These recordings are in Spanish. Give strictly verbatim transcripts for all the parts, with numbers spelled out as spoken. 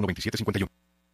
veintisiete cincuenta y uno.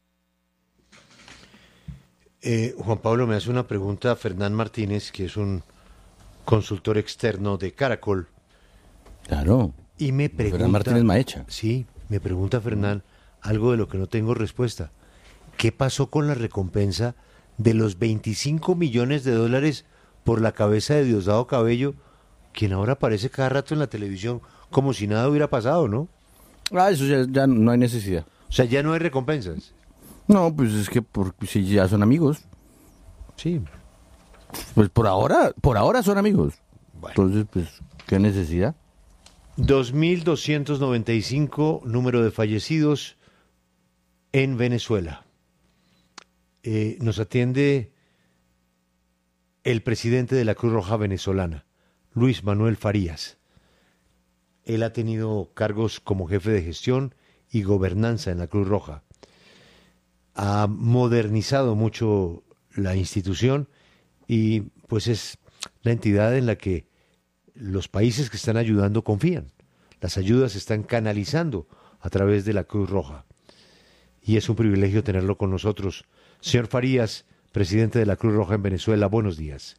Eh, Juan Pablo, me hace una pregunta Fernán Martínez, que es un consultor externo de Caracol. Claro. Y me pregunta... Fernán Martínez Maecha. Sí, me pregunta Fernán algo de lo que no tengo respuesta. ¿Qué pasó con la recompensa de los veinticinco millones de dólares por la cabeza de Diosdado Cabello, quien ahora aparece cada rato en la televisión como si nada hubiera pasado, ¿no? Ah, eso ya, ya no hay necesidad. O sea, ya no hay recompensas. No, pues es que por, si ya son amigos. Sí. Pues por ahora, por ahora son amigos. Bueno. Entonces, pues, ¿qué necesidad? dos mil doscientos noventa y cinco número de fallecidos en Venezuela. Eh, nos atiende el presidente de la Cruz Roja venezolana, Luis Manuel Farías. Él ha tenido cargos como jefe de gestión y gobernanza en la Cruz Roja. Ha modernizado mucho la institución y pues es la entidad en la que los países que están ayudando confían. Las ayudas se están canalizando a través de la Cruz Roja. Y es un privilegio tenerlo con nosotros. Señor Farías, presidente de la Cruz Roja en Venezuela, buenos días.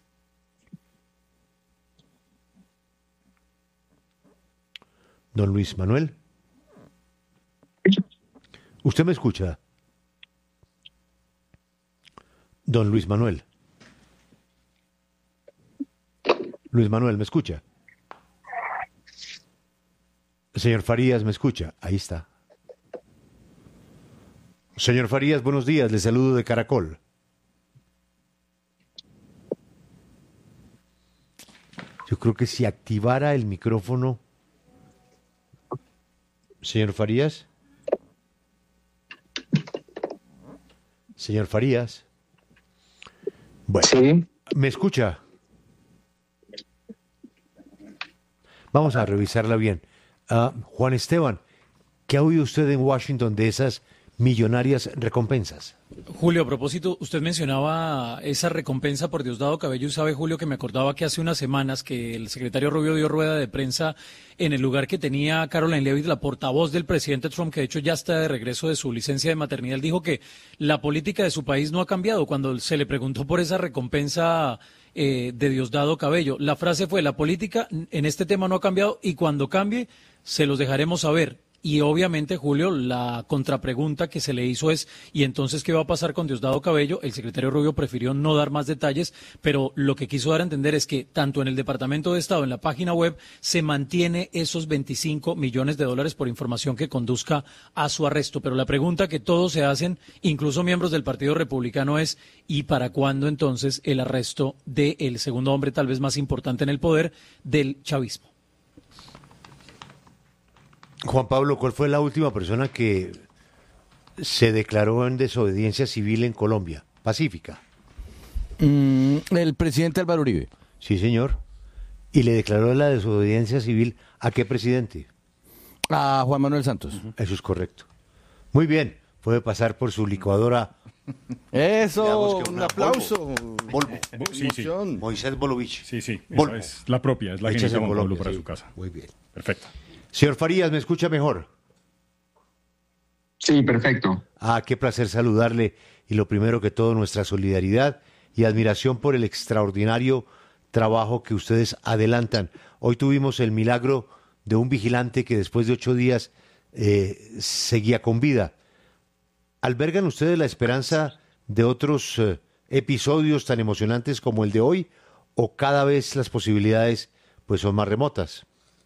Don Luis Manuel. ¿Usted me escucha? Don Luis Manuel. Luis Manuel, ¿me escucha? Señor Farías, ¿me escucha? Ahí está. Señor Farías, buenos días. Le saludo de Caracol. Yo creo que si activara el micrófono... Señor Farías. Señor Farías. Bueno, sí. ¿Me escucha? Vamos a revisarla bien. Uh, Juan Esteban, ¿qué ha oído usted en Washington de esas millonarias recompensas? Julio, a propósito, usted mencionaba esa recompensa por Diosdado Cabello y sabe, Julio, que me acordaba que hace unas semanas que el secretario Rubio dio rueda de prensa en el lugar que tenía Caroline Leavitt, la portavoz del presidente Trump, que de hecho ya está de regreso de su licencia de maternidad. Él dijo que la política de su país no ha cambiado cuando se le preguntó por esa recompensa eh, de Diosdado Cabello. La frase fue: la política en este tema no ha cambiado y cuando cambie se los dejaremos saber. Y obviamente, Julio, la contrapregunta que se le hizo es: ¿y entonces qué va a pasar con Diosdado Cabello? El secretario Rubio prefirió no dar más detalles, pero lo que quiso dar a entender es que tanto en el Departamento de Estado, en la página web, se mantiene esos veinticinco millones de dólares por información que conduzca a su arresto. Pero la pregunta que todos se hacen, incluso miembros del Partido Republicano, es: ¿y para cuándo entonces el arresto del segundo hombre tal vez más importante en el poder del chavismo? Juan Pablo, ¿cuál fue la última persona que se declaró en desobediencia civil en Colombia? Pacífica. Mm, el presidente Álvaro Uribe. Sí, señor. ¿Y le declaró la desobediencia civil a qué presidente? A Juan Manuel Santos. Uh-huh. Eso es correcto. Muy bien. Puede pasar por su licuadora. Eso, un aplauso. Volvo. Volvo. Sí, sí. Moisés Bolovich. Sí, sí. Volvo. Es la propia, es la que necesita Juan Pablo para sí. Su casa. Muy bien. Perfecto. Señor Farías, ¿me escucha mejor? Sí, perfecto. Ah, qué placer saludarle. Y lo primero que todo, nuestra solidaridad y admiración por el extraordinario trabajo que ustedes adelantan. Hoy tuvimos el milagro de un vigilante que después de ocho días eh, seguía con vida. ¿Albergan ustedes la esperanza de otros eh, episodios tan emocionantes como el de hoy? ¿O cada vez las posibilidades pues son más remotas?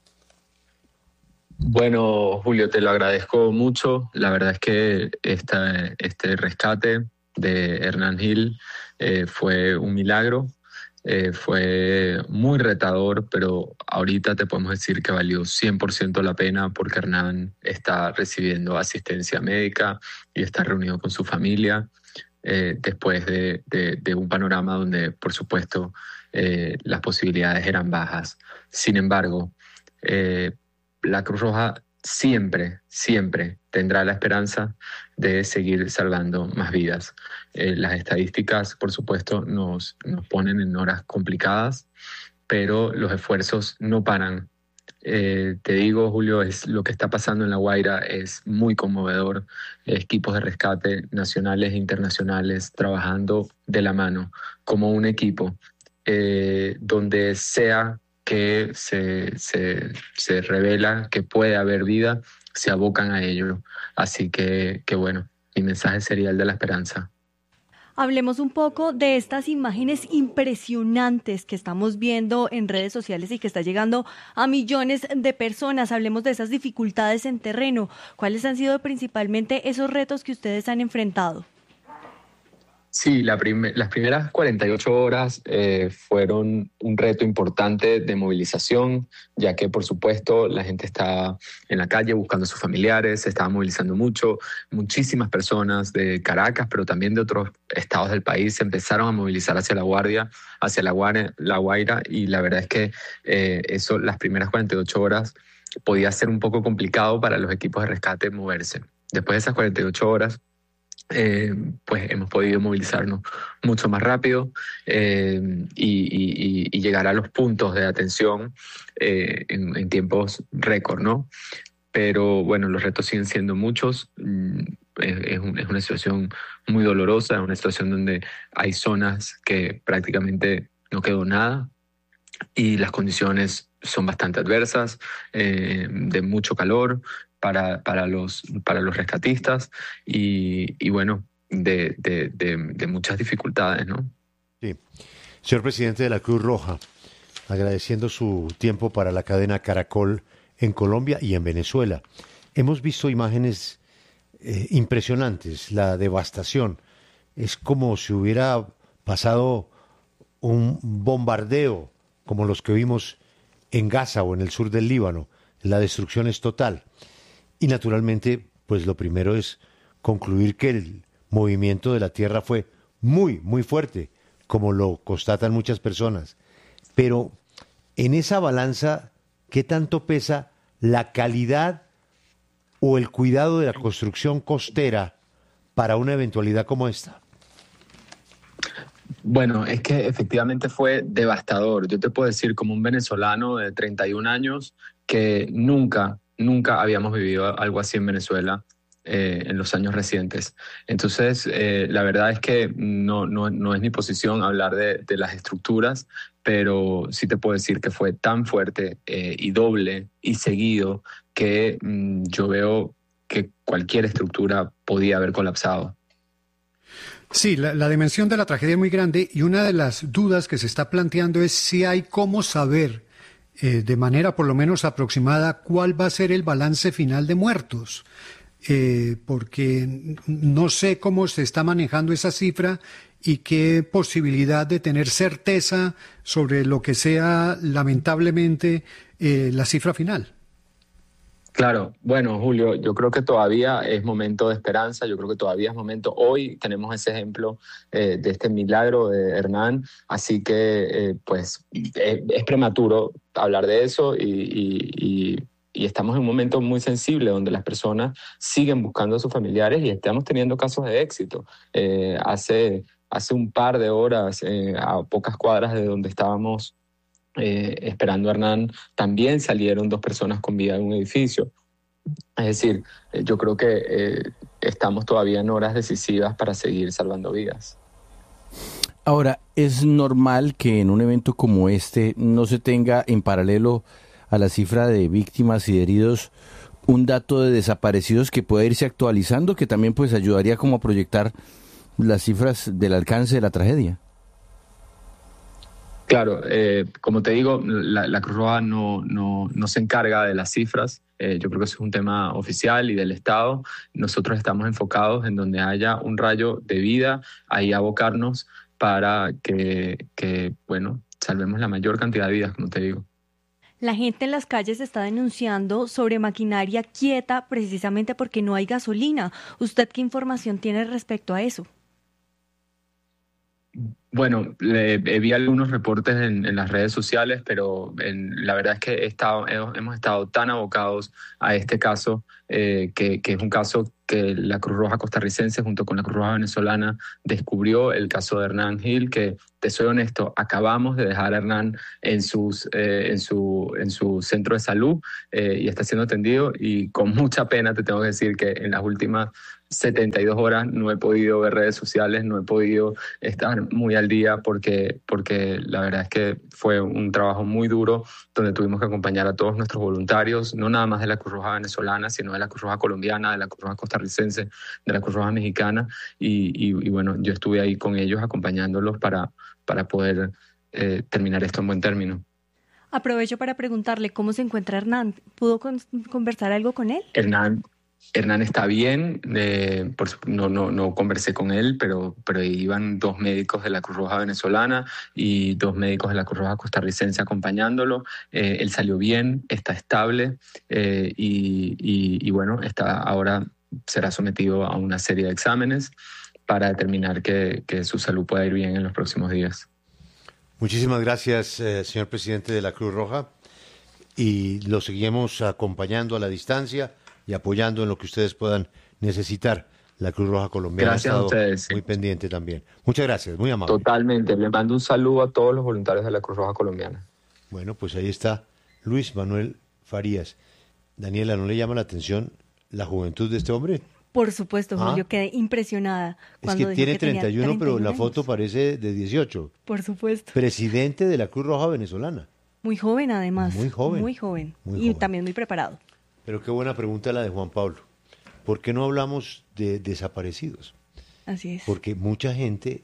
Bueno, Julio, te lo agradezco mucho. La verdad es que esta, este rescate de Hernán Gil eh, fue un milagro, eh, fue muy retador, pero ahorita te podemos decir que valió cien por ciento la pena porque Hernán está recibiendo asistencia médica y está reunido con su familia eh, después de, de, de un panorama donde, por supuesto, eh, las posibilidades eran bajas. Sin embargo, eh, la Cruz Roja siempre, siempre tendrá la esperanza de seguir salvando más vidas. Eh, las estadísticas, por supuesto, nos, nos ponen en horas complicadas, pero los esfuerzos no paran Eh, te digo, Julio, es lo que está pasando en La Guaira es muy conmovedor. Equipos de rescate nacionales e internacionales trabajando de la mano como un equipo, eh, donde sea que se, se, se revela que puede haber vida, se abocan a ello. Así que, que bueno, mi mensaje sería el de la esperanza. Hablemos un poco de estas imágenes impresionantes que estamos viendo en redes sociales y que está llegando a millones de personas. Hablemos de esas dificultades en terreno. ¿Cuáles han sido principalmente esos retos que ustedes han enfrentado? Sí, la prim- las primeras cuarenta y ocho horas eh, fueron un reto importante de movilización, ya que por supuesto la gente estaba en la calle buscando a sus familiares, se estaba movilizando mucho, muchísimas personas de Caracas, pero también de otros estados del país se empezaron a movilizar hacia La Guardia, hacia La Guaira, La Guaira y la verdad es que eh, eso, las primeras cuarenta y ocho horas podía ser un poco complicado para los equipos de rescate moverse. Después de esas cuarenta y ocho horas, Eh, pues hemos podido movilizarnos mucho más rápido eh, y, y, y llegar a los puntos de atención eh, en, en tiempos récord, ¿no? Pero bueno, los retos siguen siendo muchos. Es, es, un, es una situación muy dolorosa, es una situación donde hay zonas que prácticamente no quedó nada y las condiciones son bastante adversas, eh, de mucho calor para, para, los, para los rescatistas y, y bueno, de, de, de, de muchas dificultades, ¿no? Sí. Señor presidente de la Cruz Roja, agradeciendo su tiempo para la cadena Caracol en Colombia y en Venezuela. Hemos visto imágenes eh, impresionantes, la devastación. Es como si hubiera pasado un bombardeo como los que vimos en Gaza o en el sur del Líbano. La destrucción es total. Y naturalmente, pues lo primero es concluir que el movimiento de la tierra fue muy, muy fuerte, como lo constatan muchas personas. Pero en esa balanza, ¿qué tanto pesa la calidad o el cuidado de la construcción costera para una eventualidad como esta? Bueno, es que efectivamente fue devastador. Yo te puedo decir, como un venezolano de treinta y un años, que nunca, nunca habíamos vivido algo así en Venezuela eh, en los años recientes. Entonces, eh, la verdad es que no, no, no es mi posición hablar de, de las estructuras, pero sí te puedo decir que fue tan fuerte eh, y doble y seguido que mmm, yo veo que cualquier estructura podía haber colapsado. Sí, la, la dimensión de la tragedia es muy grande y una de las dudas que se está planteando es si hay cómo saber eh, de manera por lo menos aproximada cuál va a ser el balance final de muertos, eh, porque no sé cómo se está manejando esa cifra y qué posibilidad de tener certeza sobre lo que sea lamentablemente eh, la cifra final. Claro, bueno, Julio, yo creo que todavía es momento de esperanza, yo creo que todavía es momento, hoy tenemos ese ejemplo eh, de este milagro de Hernán, así que eh, pues es, es prematuro hablar de eso y, y, y, y estamos en un momento muy sensible donde las personas siguen buscando a sus familiares y estamos teniendo casos de éxito. Eh, hace, hace un par de horas, eh, a pocas cuadras de donde estábamos Eh, esperando a Hernán, también salieron dos personas con vida en un edificio. Es decir, eh, yo creo que eh, estamos todavía en horas decisivas para seguir salvando vidas. Ahora, ¿es normal que en un evento como este no se tenga en paralelo a la cifra de víctimas y de heridos un dato de desaparecidos que pueda irse actualizando, que también pues ayudaría como a proyectar las cifras del alcance de la tragedia? Claro, eh, como te digo, la, la Cruz Roja no, no, no se encarga de las cifras. Eh, yo creo que eso es un tema oficial y del Estado. Nosotros estamos enfocados en donde haya un rayo de vida, ahí abocarnos para que, que, bueno, salvemos la mayor cantidad de vidas, como te digo. La gente en las calles está denunciando sobre maquinaria quieta precisamente porque no hay gasolina. ¿Usted qué información tiene respecto a eso? Bueno, le, vi algunos reportes en, en las redes sociales, pero en, la verdad es que he estado, hemos estado tan abocados a este caso, eh, que, que es un caso que la Cruz Roja costarricense junto con la Cruz Roja venezolana descubrió el caso de Hernán Gil, que te soy honesto, acabamos de dejar a Hernán en, sus, eh, en, su, en su centro de salud eh, y está siendo atendido, y con mucha pena te tengo que decir que en las últimas setenta y dos horas no he podido ver redes sociales, no he podido estar muy al día porque, porque la verdad es que fue un trabajo muy duro donde tuvimos que acompañar a todos nuestros voluntarios, no nada más de la Cruz Roja venezolana, sino de la Cruz Roja colombiana, de la Cruz Roja costarricense, de la Cruz Roja mexicana, y, y, y bueno, yo estuve ahí con ellos acompañándolos para, para poder eh, terminar esto en buen término. Aprovecho para preguntarle cómo se encuentra Hernán. ¿Pudo con- conversar algo con él? Hernán Hernán está bien, eh, por, no, no, no conversé con él, pero, pero iban dos médicos de la Cruz Roja venezolana y dos médicos de la Cruz Roja costarricense acompañándolo. Eh, él salió bien, está estable eh, y, y, y bueno, está, ahora será sometido a una serie de exámenes para determinar que, que su salud pueda ir bien en los próximos días. Muchísimas gracias, eh, señor presidente de la Cruz Roja, y lo seguimos acompañando a la distancia y apoyando en lo que ustedes puedan necesitar. La Cruz Roja colombiana Gracias ha a estado ustedes. muy pendiente también. Muchas gracias, muy amable. Totalmente. Le mando un saludo a todos los voluntarios de la Cruz Roja colombiana. Bueno, pues ahí está Luis Manuel Farías. Daniela, ¿no le llama la atención la juventud de este hombre? Por supuesto, Ah. Julio, quedé impresionada Es cuando que dijo tiene que tenía treinta y uno, pero la años. foto parece de dieciocho. Por supuesto. Presidente de la Cruz Roja venezolana. Muy joven, además. Muy joven. Muy joven. Muy y joven. también muy preparado. Pero qué buena pregunta la de Juan Pablo. ¿Por qué no hablamos de desaparecidos? Así es. Porque mucha gente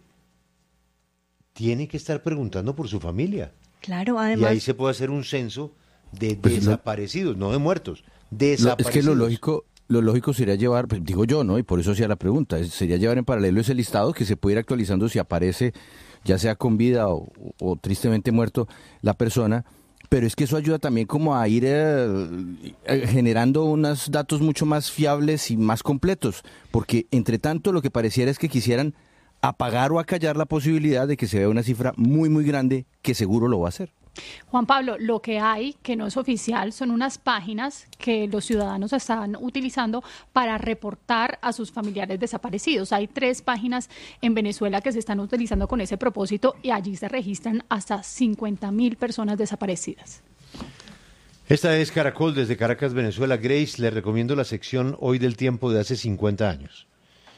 tiene que estar preguntando por su familia. Claro, Y además. ahí se puede hacer un censo de Pues lo- desaparecidos, no de muertos. Lo- Desaparecidos. es que lo lógico, lo lógico sería llevar, pues, digo yo, ¿no? Y por eso hacía la pregunta, es- sería llevar en paralelo ese listado que se puede ir actualizando si aparece, ya sea con vida o, o tristemente muerto, la persona. Pero es que eso ayuda también como a ir eh, eh, generando unos datos mucho más fiables y más completos. Porque entre tanto lo que pareciera es que quisieran apagar o acallar la posibilidad de que se vea una cifra muy, muy grande que seguro lo va a hacer. Juan Pablo, lo que hay, que no es oficial, son unas páginas que los ciudadanos están utilizando para reportar a sus familiares desaparecidos. Hay tres páginas en Venezuela que se están utilizando con ese propósito y allí se registran hasta cincuenta mil personas desaparecidas. Esta es Caracol desde Caracas, Venezuela. Grace, le recomiendo la sección Hoy del Tiempo de hace cincuenta años.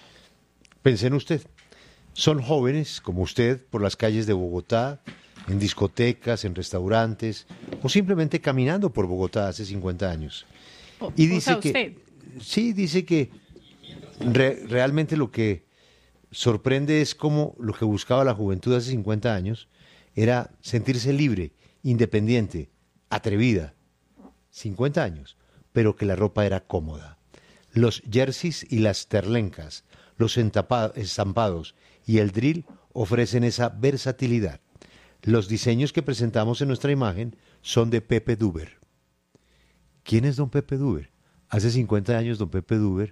Pensé en usted. Son jóvenes, como usted, por las calles de Bogotá, en discotecas, en restaurantes, o simplemente caminando por Bogotá hace cincuenta años. O- Y o dice sea, que, usted. sí, dice que re- realmente lo que sorprende es cómo lo que buscaba la juventud hace cincuenta años era sentirse libre, independiente, atrevida. cincuenta años, pero que la ropa era cómoda. Los jerseys y las terlencas, los entapa- estampados y el drill ofrecen esa versatilidad. Los diseños que presentamos en nuestra imagen son de Pepe Duber. ¿Quién es don Pepe Duber? Hace cincuenta años don Pepe Duber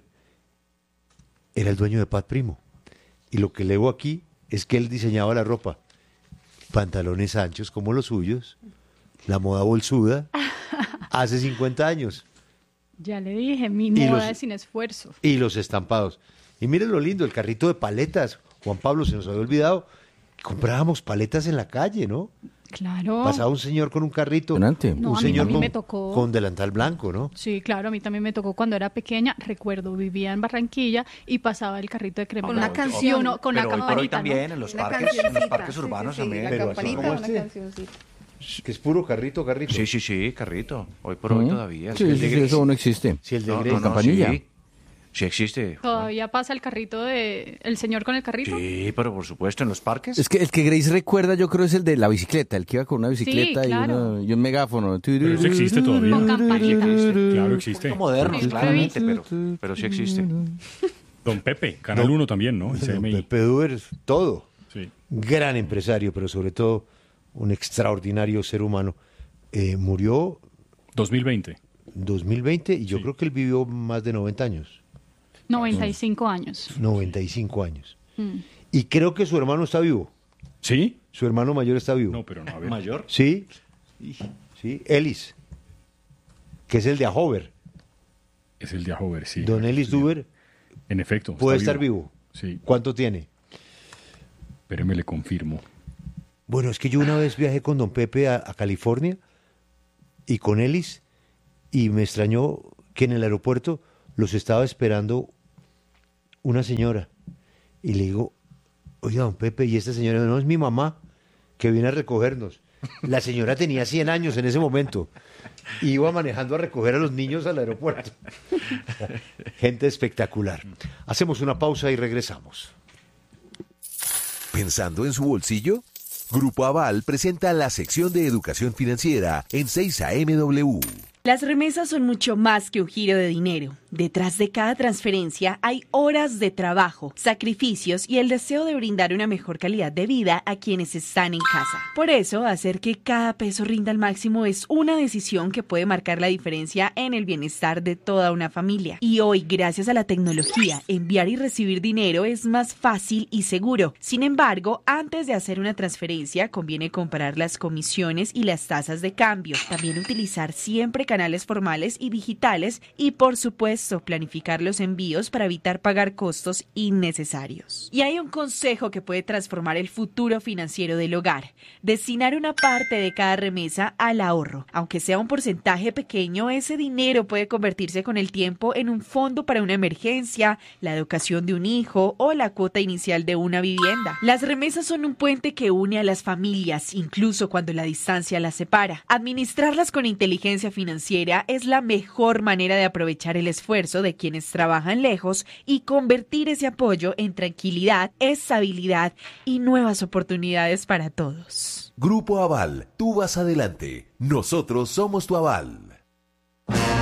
era el dueño de Pat Primo. Y lo que leo aquí es que él diseñaba la ropa. Pantalones anchos como los suyos, la moda bolsuda, hace cincuenta años. Ya le dije, mi Y moda los- es sin esfuerzo. Y los estampados. Y miren lo lindo, el carrito de paletas. Juan Pablo, se nos había olvidado. Comprábamos paletas en la calle, ¿no? Claro. Pasaba un señor con un carrito. Impresionante. No, un a mí señor también con, me tocó. con delantal blanco, ¿no? Sí, claro, a mí también me tocó cuando era pequeña. Recuerdo, vivía en Barranquilla y pasaba el carrito de crema. Con una Y canción. uno- con la Pero hoy campanita, por hoy ¿no? también en los Una parques, en los cancioncita, parques sí, urbanos sí, sí, también. la Pero así campanita, como una este. cancioncita. Que es puro carrito, carrito. Sí, sí, sí, carrito. Hoy por hoy ¿Mm? todavía. Sí, el sí, de sí, Grace. eso no existe. Si el de No, Grace. no, no, campanilla. sí. Sí existe. Todavía pasa el carrito de el señor con el carrito. Sí, pero por supuesto, en los parques. Es que el que Grace recuerda, yo creo, es el de la bicicleta, el que iba con una bicicleta y, claro. una- y un megáfono. Pero eso existe todavía. Con campanita. Claro, existe. Son modernos, Sí, claramente, pero, pero sí existe. Don Pepe, Canal Don- uno también, ¿no? El C M I. Pepe Duber es todo. Sí. Gran empresario, pero sobre todo un extraordinario ser humano. Eh, murió dos mil veinte. en dos mil veinte y yo Sí. creo que él vivió más de noventa años. noventa y cinco años. noventa y cinco años. Mm. Y creo que su hermano está vivo. ¿Sí? Su hermano mayor está vivo. No, pero no, a ver. Mayor. Sí, sí, Ellis, que es el de Ahover. Es el de Ahover, sí. Don Ellis Sí. Duber En efecto. está Puede estar vivo. Sí. ¿Cuánto tiene? Espéreme, le confirmo. Bueno, es que yo una vez viajé con don Pepe a, a California y con Elis y me extrañó que en el aeropuerto los estaba esperando una señora. Y le digo, oiga, don Pepe, ¿y esta señora? No, es mi mamá que viene a recogernos. La señora tenía cien años en ese momento. Iba manejando a recoger a los niños al aeropuerto. Gente espectacular. Hacemos una pausa y regresamos. ¿Pensando en su bolsillo? Grupo Aval presenta la sección de educación financiera en seis A M W. Las remesas son mucho más que un giro de dinero. Detrás de cada transferencia hay horas de trabajo, sacrificios y el deseo de brindar una mejor calidad de vida a quienes están en casa. Por eso, hacer que cada peso rinda al máximo es una decisión que puede marcar la diferencia en el bienestar de toda una familia. Y hoy, gracias a la tecnología, enviar y recibir dinero es más fácil y seguro. Sin embargo, antes de hacer una transferencia, conviene comparar las comisiones y las tasas de cambio. También utilizar siempre canales formales y digitales y, por supuesto, planificar los envíos para evitar pagar costos innecesarios. Y hay un consejo que puede transformar el futuro financiero del hogar: destinar una parte de cada remesa al ahorro. Aunque sea un porcentaje pequeño, ese dinero puede convertirse con el tiempo en un fondo para una emergencia, la educación de un hijo o la cuota inicial de una vivienda. Las remesas son un puente que une a las familias, incluso cuando la distancia las separa. Administrarlas con inteligencia financiera es la mejor manera de aprovechar el esfuerzo de quienes trabajan lejos y convertir ese apoyo en tranquilidad, estabilidad y nuevas oportunidades para todos. Grupo Aval, tú vas adelante. Nosotros somos tu aval.